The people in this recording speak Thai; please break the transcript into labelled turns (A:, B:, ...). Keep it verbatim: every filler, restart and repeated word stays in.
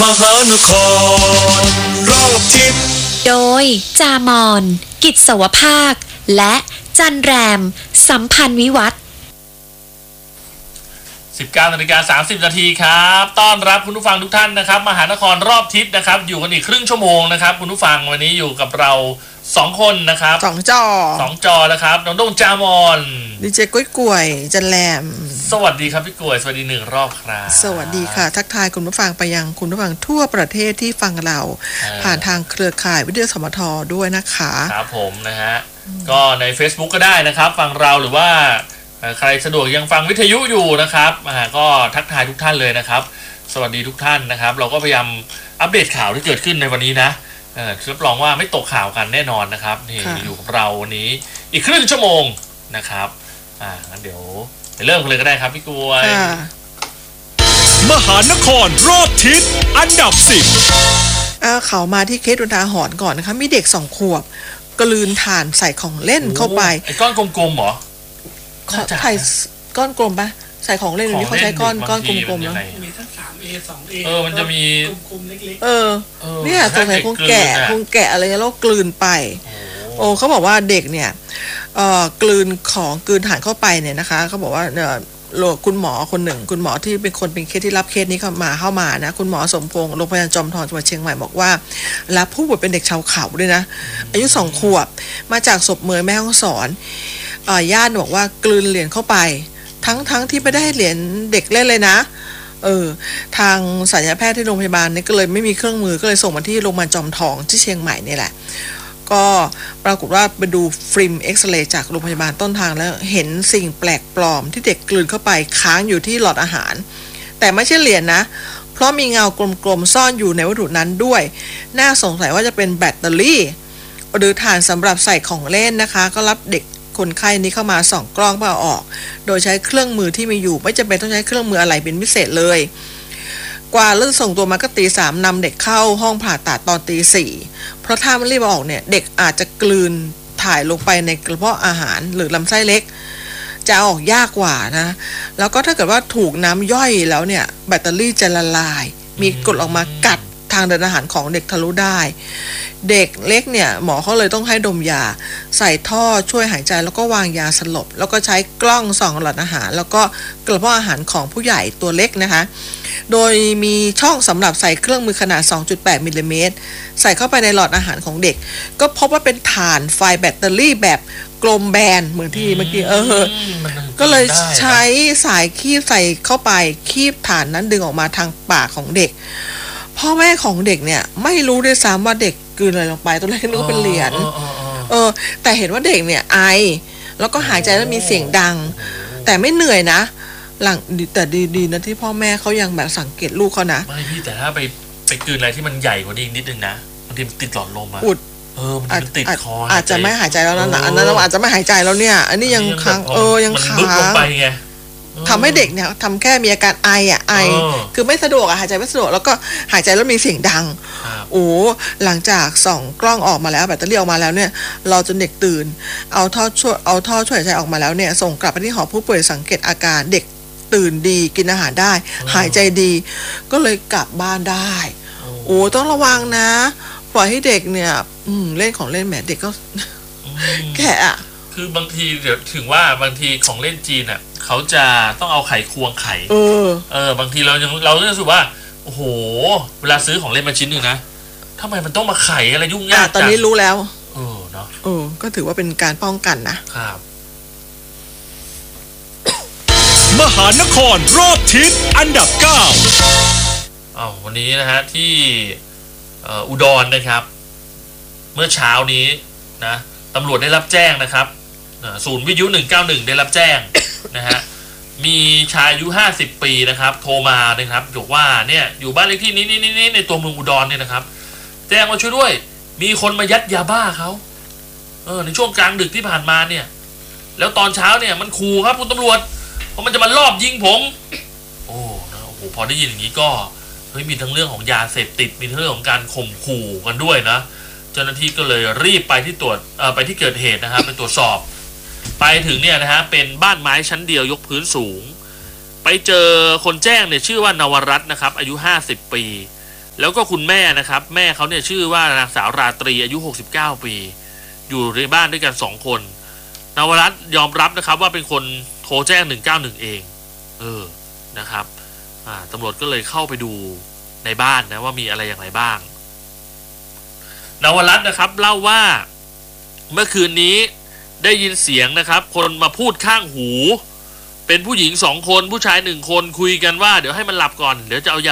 A: มหานครรอบทิศ
B: โดยจามอนกิจสวภาคและจันแรมสัมพันธ์วิวัฒน์
C: สิบเก้านาฬิกาสามสิบนาทีครับต้อนรับคุณผู้ฟังทุกท่านนะครับมหานครรอบทิศนะครับอยู่กันอีกครึ่งชั่วโมงนะครับคุณผู้ฟังวันนี้อยู่กับเราสองคนนะครับ
D: สองจอ
C: สองจอแล้วครับน้องโด่งจามอน
D: ดีเจกุ้ยกล้วยจันแรม
C: สวัสดีครับพี่กล้วยสวัสดีหนึ่งรอบครับ
D: สวัสดีค่ะทักทายคุณผู้ฟังไปยังคุณผู้ฟังทั่วประเทศที่ฟังเราผ่านทางเครือข่ายวิทยุสมทด้วยนะคะ
C: ครับผมนะฮะก็ใน Facebook ก็ได้นะครับฟังเราหรือว่าใครสะดวกยังฟังวิทยุอยู่นะครับก็ทักทายทุกท่านเลยนะครับสวัสดีทุกท่านนะครับเราก็พยายามอัปเดตข่าวที่เกิดขึ้นในวันนี้นะรับรองว่าไม่ตกข่าวกันแน่นอนนะครับนี่อยู่กับเราวันนี้อีกครึ่งชั่วโมงนะครับอ่างั้นเดี๋ยวไปเริ่มกันเลยก็ได้ครับพี่กล้วย
A: มหานครรอบทิศอันดับสิบ
D: เขามาที่เคสอุทาหรณ์ก่อนนะคะมีเด็กสองขวบกลืนถ่านใส่ของเล่นเข้าไป
C: ไอ้ก้อนกลมๆเหรอ
D: ใส่ก้อนกลมปะใส่ของเล่นนี้เขาใช้ก้อนก้อนกลมๆแล้ว
E: มีทั้ง สามเอ สองเอ
C: เออมันจะมี
E: กลมๆเล็ก
D: ๆเออเนี่ยสงสัยคงแกะคงแกะอะไรแล้วกลืนไปโอ้เขาบอกว่าเด็กเนี่ยเอ่อกลืนของกลืนถ่านเข้าไปเนี่ยนะคะเขาบอกว่าเนี่ยคุณหมอคนหนึ่งคุณหมอที่เป็นคนเป็นเคสที่รับเคสนี้เข้ามาเข้ามานะคุณหมอสมพงษ์โรงพยาบาลจอมทองจังหวัดเชียงใหม่บอกว่ารับผู้ป่วยเป็นเด็กชาวเขาด้วยนะอายุสองขวบมาจากศพเมยแม่ฮ่องสอนญาติบอกว่ากลืนเหรียญเข้าไปทั้งทั้งที่ไม่ได้เหรียญเด็กเล่นเลยนะเออทางศัลยแพทย์ที่โรงพยาบาลนี่ก็เลยไม่มีเครื่องมือก็เลยส่งมาที่โรงพยาบาลจอมทองที่เชียงใหม่นี่แหละก็ปรากฏว่าไปดูฟิล์มเอ็กซเรย์จากโรงพยาบาลต้นทางแล้วเห็นสิ่งแปลกปลอมที่เด็กกลืนเข้าไปค้างอยู่ที่หลอดอาหารแต่ไม่ใช่เหรียญนะเพราะมีเงากลมๆซ่อนอยู่ในวัตถุนั้นด้วยน่าสงสัยว่าจะเป็นแบตเตอรี่หรือถ่านสำหรับใส่ของเล่นนะคะก็รับเด็กคนไข้นี้เข้ามาส่องกล้องเพื่อออกโดยใช้เครื่องมือที่มีอยู่ไม่จำเป็นต้องใช้เครื่องมืออะไรเป็นพิเศษเลยกว่าเรื่องส่งตัวมาก็ตีสามนำเด็กเข้าห้องผ่าตัดตอนตีสี่เพราะถ้ามันรีบออกเนี่ยเด็กอาจจะกลืนถ่ายลงไปในกระเพาะอาหารหรือลำไส้เล็กจะออกยากกว่านะแล้วก็ถ้าเกิดว่าถูกน้ำย่อยแล้วเนี่ยแบตเตอรี่จะละลายมีกรดออกมากัดทางเดินอาหารของเด็กทะลุได้เด็กเล็กเนี่ยหมอเขาเลยต้องให้ดมยาใส่ท่อช่วยหายใจแล้วก็วางยาสลบแล้วก็ใช้กล้องส่องหลอดอาหารแล้วก็กระเพาะอาหารของผู้ใหญ่ตัวเล็กนะคะโดยมีช่องสำหรับใส่เครื่องมือขนาด สองจุดแปด มิลลิเมตรใส่เข้าไปในหลอดอาหารของเด็กก็พบว่าเป็นถ่านไฟแบตเตอรี่แบบกลมแบนเหมือนที่เมื่อกี้เออก็เลยใช้สายคีบใส่เข้าไปคีบถ่านนั้นดึงออกมาทางปากของเด็กพ่อแม่ของเด็กเนี่ยไม่รู้ด้วยซ้ำว่าเด็กกลืนอะไรลงไปตอนแรกนึกว่าเป็นเหรียญเออแต่เห็นว่าเด็กเนี่ยไอแล้วก็หายใจแล้วมีเสียงดังแต่ไม่เหนื่อยนะหลังแต่ดีๆนะที่พ่อแม่เขายังแบบสังเกตลูกเขานะ
C: ไม่พี่แต่ถ้าไปไปกลืนอะไรที่มันใหญ่กว่านี้นิดนึงนะบางทีมันติดหลอดลมอะ
D: อุด
C: เออมันติดคอ
D: อาจจะไม่หายใจแล้วนะอันนั้นอาจจะไม่หายใจแล้วเนี่ยอันนี้ยังค้างเออยังค้าง
C: ลงไปไง
D: ทำให้เด็กเนี่ยทำแค่มีอาการไออ่ะไอคือไม่สะดวกอ่ะหายใจไม่สะดวกแล้วก็หายใจแล้วมีเสียงดังโอ้หลังจากส่องกล้องออกมาแล้วแบตเตอรี่ออกมาแล้วเนี่ยเราจนเด็กตื่นเอาท่อช่วยเอาท่อช่วยหายใจออกมาแล้วเนี่ยส่งกลับไปที่หอผู้ป่วยสังเกตอาการเด็กตื่นดีกินอาหารได้หายใจดีก็เลยกลับบ้านได้โอ้ต้องระวังนะปล่อยให้เด็กเนี่ยอืมเล่นของเล่นแหมเด็กก็แก่อ่ะ
C: คือบางทีเดี๋ยวถึงว่าบางทีของเล่นจีนอ่ะเขาจะต้องเอาไขควงไข
D: เออ
C: เออบางทีเรายังเรารู้สึกว่าโอ้โหเวลาซื้อของเล่นมาชิ้นหนึ่งนะทำไมมันต้องมาไขอะไรยุ่งยาก
D: ตอนนี้รู้แล้ว
C: เออเนาะ
D: เออก็ถือว่าเป็นการป้องกันนะครับ
A: มหานครรอบทิศอันดับเก้า
C: อ้าววันนี้นะฮะที่อุดรนะครับเมื่อเช้านี้นะตำรวจได้รับแจ้งนะครับศูนย์วิทยุหนึ่งเก้าหนึ่งได้รับแจ้งนะฮะมีชายอายุห้าสิบปีนะครับโทรมานะครับบอกว่าเนี่ยอยู่บ้านเลขที่นี้นี้ในตัวเมืองอุดรเนี่ยนะครับแจ้งว่าช่วยด้วยมีคนมายัดยาบ้าเขาเออในช่วงกลางดึกที่ผ่านมาเนี่ยแล้วตอนเช้าเนี่ยมันขู่ครับคุณตำรวจเพราะมันจะมาลอบยิงผมโอ้นะโอ้โหพอได้ยินอย่างนี้ก็เฮ้ยมีทั้งเรื่องของยาเสพติดมีทั้งเรื่องของการข่มขู่กันด้วยนะเจ้าหน้าที่ก็เลยรีบไปที่ตรวจเอ่อไปที่เกิดเหตุนะครับไปตรวจสอบไปถึงเนี่ยนะฮะเป็นบ้านไม้ชั้นเดียวยกพื้นสูงไปเจอคนแจ้งเนี่ยชื่อว่านวรัตน์นะครับอายุห้าสิบปีแล้วก็คุณแม่นะครับแม่เขาเนี่ยชื่อว่านางสาวราตรีอายุหกสิบเก้าปีอยู่ในบ้านด้วยกันสองคนนวรัตน์ยอมรับนะครับว่าเป็นคนโทรแจ้งหนึ่งเก้าหนึ่งเองเออนะครับอ่าตำรวจก็เลยเข้าไปดูในบ้านนะว่ามีอะไรอย่างไรบ้างนวรัตน์นะครับเล่าว่าเมื่อคืนนี้ได้ยินเสียงนะครับคนมาพูดข้างหูเป็นผู้หญิงสองคนผู้ชายหนึ่งคนคุยกันว่าเดี๋ยวให้มันหลับก่อนเดี๋ยวจะเอายา